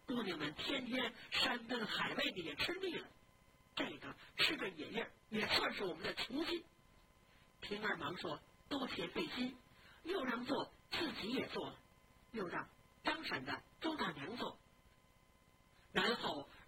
姑娘们天天山珍海味的也吃腻了，这个吃个野味也算是我们的厨艺。平儿忙说多且费心，又让做自己也做了，又让张婶的周大娘做，然后